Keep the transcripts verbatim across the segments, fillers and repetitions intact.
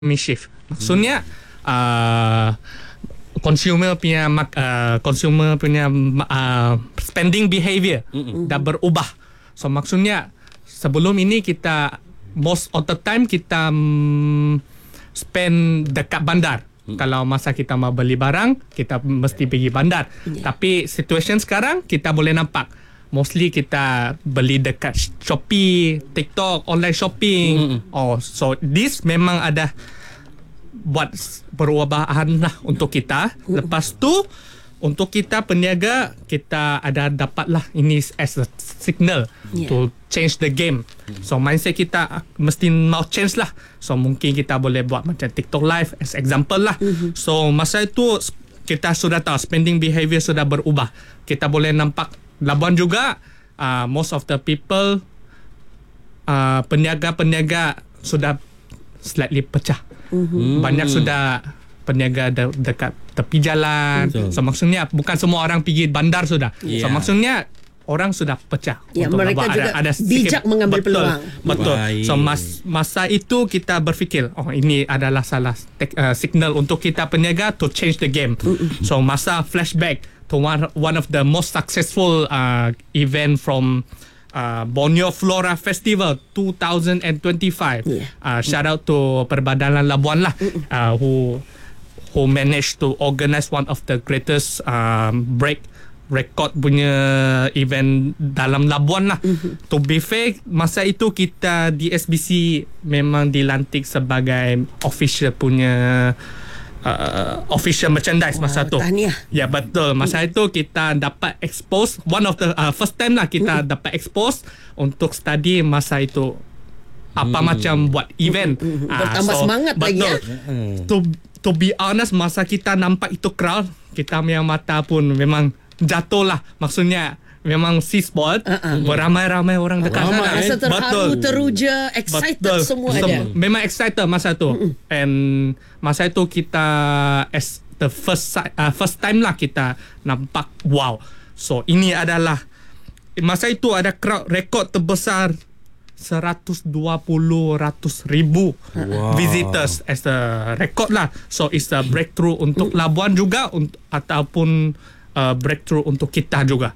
shift. Maksudnya uh, consumer punya uh, consumer punya uh, spending behavior mm-hmm. dah berubah. So maksudnya sebelum ini kita most of the time kita um, spend dekat bandar. Hmm. Kalau masa kita mau beli barang, kita mesti pergi bandar. Yeah. Tapi situation sekarang kita boleh nampak mostly kita beli dekat Shopee, TikTok, online shopping. Mm-hmm. Oh, so this memang ada buat perubahan lah untuk kita. Lepas tu untuk kita peniaga, kita ada dapatlah ini as a signal yeah. to change the game. So mindset kita mesti mau change lah. So mungkin kita boleh buat macam TikTok live as example lah. Mm-hmm. So masa itu kita sudah tahu spending behavior sudah berubah. Kita boleh nampak Labuan juga uh, most of the people uh, peniaga-peniaga sudah slightly pecah. Mm-hmm. Banyak sudah peniaga de- dekat tepi jalan. Betul. So maksudnya bukan semua orang pergi bandar sudah. Yeah. So maksudnya orang sudah pecah. Ya, mereka juga ada, ada bijak mengambil betul, peluang. Betul. Baik. So mas, masa itu kita berfikir, oh ini adalah salah tek, uh, signal untuk kita peniaga to change the game. Mm-hmm. So masa flashback to one one of the most successful uh, event from Uh, Borneo Flora Festival twenty twenty-five. Yeah. Uh, shout out to Perbadanan Labuan lah, uh, who who managed to organize one of the greatest um, break record punya event dalam Labuan lah. Mm-hmm. To be fair, masa itu kita di S B C memang dilantik sebagai official punya Uh, official merchandise. Wah, masa tu tahniah. Ya betul. Masa mm. itu kita dapat expose one of the uh, first time lah kita mm. dapat expose untuk study masa itu apa mm. macam buat event. Mm. Uh, Bertambah so, semangat betul. Lagi ya. To to be honest, masa kita nampak itu crowd, kita punya mata pun memang jatuh lah. Maksudnya memang sea sport uh-uh. beramai-ramai orang dekat sana. Rasa terharu, teruja, excited betul. Semua ada. Sem- memang excited masa tu. Uh-uh. And masa itu kita as the first uh, first time lah kita nampak wow. So ini adalah masa itu ada crowd rekod terbesar seratus dua puluh ratus ribu wow. visitors as a record lah. So it's a breakthrough untuk Labuan juga untuk, ataupun uh, breakthrough untuk kita juga.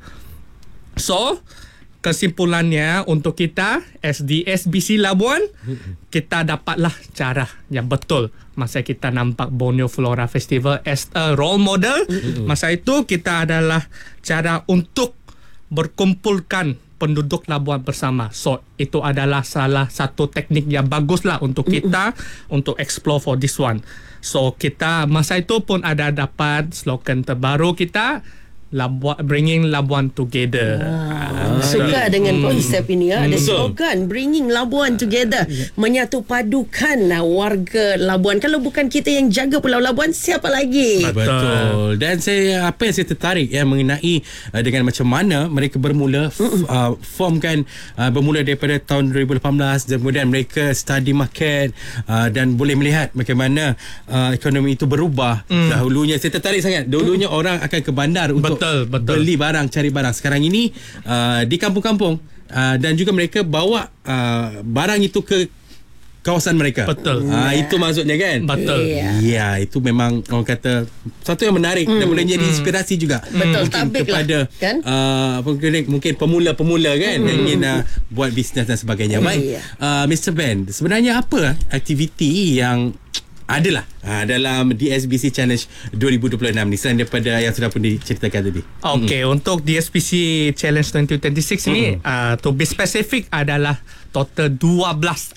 So, kesimpulannya untuk kita S D S B C Labuan, kita dapatlah cara yang betul masa kita nampak Borneo Flora Festival as a role model. Masa itu kita adalah cara untuk berkumpulkan penduduk Labuan bersama. So, itu adalah salah satu teknik yang baguslah untuk kita untuk explore for this one. So, kita masa itu pun ada dapat slogan terbaru kita, Labuan, bringing Labuan together. Ah, suka dengan konsep ini ya. Ada slogan bringing Labuan together, menyatu padukan warga Labuan. Kalau bukan kita yang jaga Pulau Labuan, siapa lagi? Betul. Dan saya apa yang saya tertarik ya mengenai uh, dengan macam mana mereka bermula f- uh, formkan uh, bermula daripada tahun dua ribu lapan belas dan kemudian mereka study market uh, dan boleh melihat bagaimana uh, ekonomi itu berubah. Mm. Dahulunya saya tertarik sangat. Dulunya mm. orang akan ke bandar untuk Betul, betul. beli barang, cari barang. Sekarang ini uh, di kampung-kampung uh, dan juga mereka bawa uh, barang itu ke kawasan mereka. Betul. Uh, yeah. Itu maksudnya kan? Betul. Ya, yeah. yeah, itu memang orang kata satu yang menarik mm. dan boleh jadi inspirasi juga. Betul, mungkin kepada lah, kan? uh, mungkin pemula-pemula kan mm. yang ingin uh, buat bisnes dan sebagainya. Mm. Baik, yeah. uh, Mister Ben, sebenarnya apa aktiviti yang adalah ha, dalam D S B C Challenge dua ribu dua puluh enam ni selain daripada yang sudah pun diceritakan tadi? Okey, mm. untuk D S B C Challenge dua ribu dua puluh enam ni mm. uh, to be specific adalah total dua belas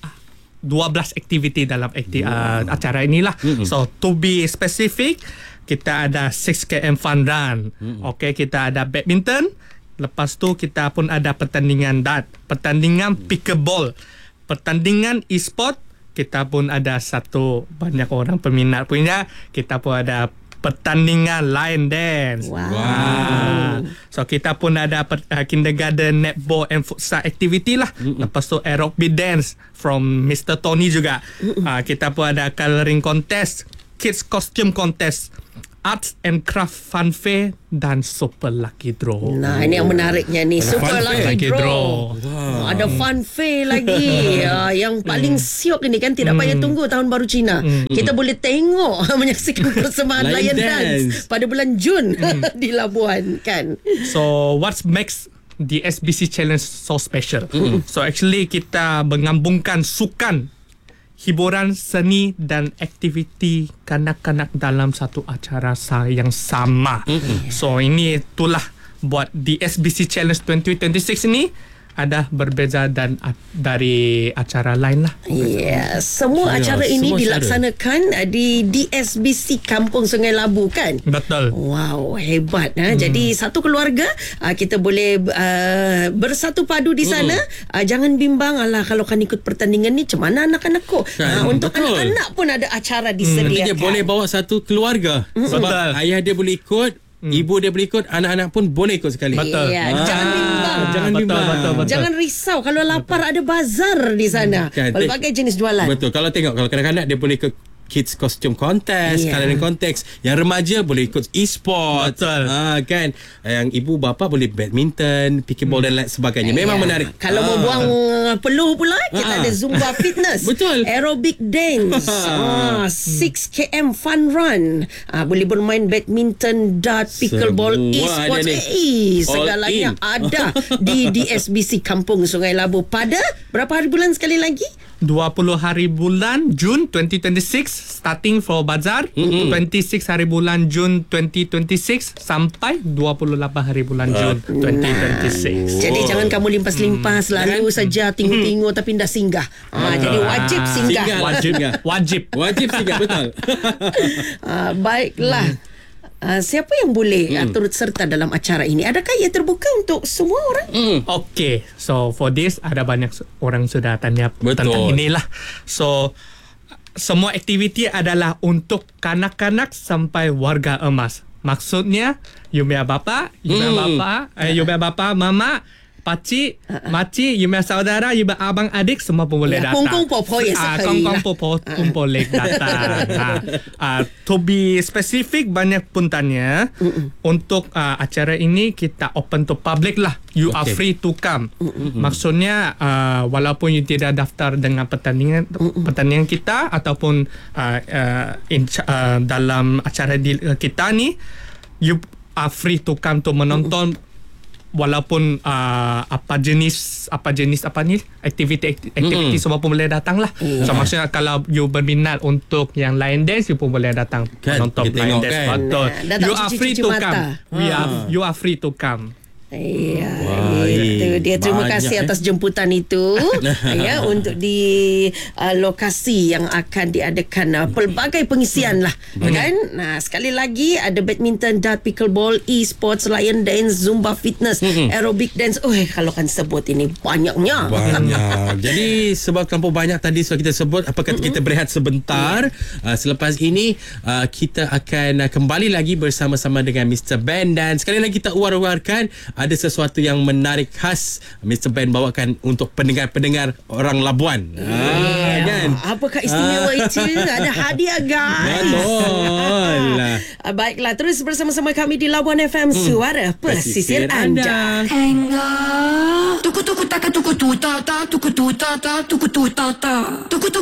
aktiviti dalam akti- wow. uh, acara inilah. Mm-hmm. So to be specific, kita ada six kilometer fun run. Mm-hmm. Okey, kita ada badminton. Lepas tu kita pun ada pertandingan dart, pertandingan pickleball, pertandingan e-sport. Kita pun ada satu banyak orang peminat punya. Kita pun ada pertandingan line dance. Wow. wow. So kita pun ada per, uh, kindergarten netball and futsal activity lah. Mm-mm. Lepas tu aerobic dance from Mister Tony juga. Uh, kita pun ada coloring contest, kids costume contest, Arts and Craft Fun Fair dan Super Lucky Draw. Nah, ini yang menariknya ni. Super fun Lucky, fair. Lucky Draw. draw. Wow. Ada fun fair lagi. uh, yang paling siok ini kan tidak payah tunggu tahun baru Cina. Kita boleh tengok menyaksikan persembahan Lion Lion Dance. Dance pada bulan Jun di Labuan kan. So what makes the S B C Challenge so special? So actually kita menggabungkan sukan, hiburan, seni dan aktiviti kanak-kanak dalam satu acara yang sama. So ini itulah buat di S B C Challenge twenty twenty-six ini ada berbeza dan uh, dari acara lain lah. Ya, semua Ya, acara ini semua dilaksanakan uh, di D S B C Kampung Sungai Labu kan? Betul. Wow, hebat. Ha? Hmm. Jadi satu keluarga uh, kita boleh uh, bersatu padu di sana. Hmm. Uh, jangan bimbang, alah kalau kan ikut pertandingan ni macam mana anak-anakku. Kan, Uh, untuk betul. anak-anak pun ada acara disediakan. Dia boleh bawa satu keluarga. Sebab Betul. ayah dia boleh ikut, ibu dia boleh ikut, anak-anak pun boleh ikut sekali. Betul. Ya, Ah, jangan bimbang. Jangan Betul, bimbang. betul, betul. Jangan risau kalau lapar, ada bazar di sana. Kan, Pelbagai jenis jualan. Betul. Kalau tengok, kalau kanak-kanak dia boleh ikut kids costume contest, Ya. colouring contest. Yang remaja boleh ikut e-sport. Betul. Ah, kan. Yang ibu bapa boleh badminton, pickleball dan lain sebagainya. Memang Ya. menarik. Kalau Ah. mau buang uh, peluh pula, kita Ah. ada Zumba Fitness. Betul. Aerobic dance. ah, six kilometer fun run. Ah, boleh bermain badminton, dart, pickleball, Semua e-sports. ada ni. Eh, All segalanya in. ada di D S B C Kampung Sungai Labu pada berapa hari bulan sekali lagi? dua puluh hari bulan Jun twenty twenty-six starting for bazar, mm-hmm. twenty-six hari bulan Jun twenty twenty-six sampai dua puluh lapan hari bulan Jun twenty twenty-six. Jadi jangan kamu limpas-limpas lalu saja tengok-tengok tapi dah singgah. Ah, jadi wajib singgah. Singgah. Wajib wajib. Wajib singgah, betul. Ah, baiklah. Uh, siapa yang boleh hmm. uh, turut serta dalam acara ini? Adakah ia terbuka untuk semua orang? Hmm. Okay, so for this ada banyak su- orang sudah tanya Betul. tentang inilah. So semua aktiviti adalah untuk kanak-kanak sampai warga emas. Maksudnya, you punya bapa, you punya Hmm. bapa, eh, you punya bapa, mama, pakcik, makcik, you punya saudara, you punya abang adik semua pun boleh Ya, datang. kongkong popo ya Ah, sekali kongkong lah. popo pun boleh datang. Ah, ah, to be specific, banyak pun tanya untuk ah, acara ini kita open to public lah. You are Okay. free to come. Maksudnya ah, walaupun you tidak daftar dengan pertandingan pertandingan kita ataupun ah, ah, in, ah, dalam acara di, kita ni, you are free to come to menonton. Walaupun uh, apa jenis apa jenis apa ni aktiviti aktiviti semua pun boleh datang lah. So maksudnya kalau you berminat untuk yang line dance, you pun boleh datang Kan, menonton kita line tengok dance. kan. Betul. Nah, datang You are free cuci-cuci to mata. come. We Ah. are you are free to come. Ya, Wah, itu dia. Terima banyak, kasih eh. atas jemputan itu ya untuk di uh, lokasi yang akan diadakan uh, pelbagai pengisian lah kan. Nah, sekali lagi ada badminton, dart, pickleball, e-sports, lion dance, zumba fitness, aerobic dance. Oh, kalau kan sebut ini banyaknya. Banyak. Jadi sebab terlampau banyak tadi so kita sebut, apa kata kita berehat sebentar. Uh, selepas ini uh, kita akan uh, kembali lagi bersama-sama dengan Mister Ben, dan sekali lagi kita uar-uarkan ada sesuatu yang menarik khas Mister Ben bawakan untuk pendengar-pendengar orang Labuan. Ah, kan? Apakah istimewa itu? Ada hadiah guys. Betul. Ah, baiklah, terus bersama-sama kami di Labuan F M, suara pesisir anda. Tuku tuku taka tuku tu ta ta tuku tu ta ta tuku tu ta ta tuku tu